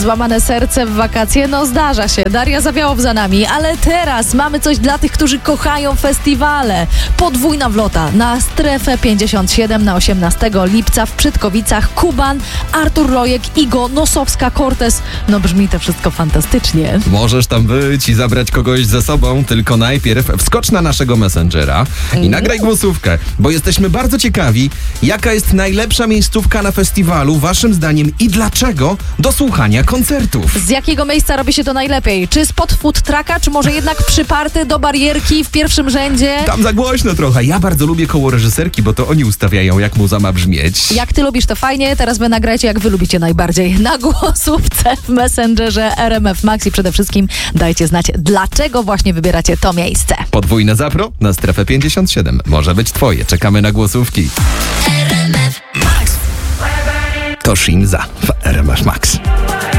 złamane serce w wakacje? No zdarza się. Daria Zawiałow za nami, ale teraz mamy coś dla tych, którzy kochają festiwale. Podwójna wlota na Strefę 57 na 18 lipca w Przytkowicach. Kuban, Artur Rojek, Igo, Nosowska-Cortez. No brzmi to wszystko fantastycznie. Możesz tam być i zabrać kogoś ze sobą, tylko najpierw wskocz na naszego Messengera i nagraj głosówkę, bo jesteśmy bardzo ciekawi, jaka jest najlepsza miejscówka na festiwalu waszym zdaniem i dlaczego do słuchania koncertów. Z jakiego miejsca robi się to najlepiej? Czy spod food trucka, czy może jednak przyparty do barierki w pierwszym rzędzie? Tam za głośno trochę. Ja bardzo lubię koło reżyserki, bo to oni ustawiają, jak muza ma brzmieć. Jak ty lubisz, to fajnie. Teraz wy nagrajcie, jak wy lubicie najbardziej. Na głosówce w Messengerze RMF Max i przede wszystkim dajcie znać, dlaczego właśnie wybieracie to miejsce. Podwójne zapro na Strefę 57. Może być twoje. Czekamy na głosówki. RMF Max. To Shinza w RMF Max.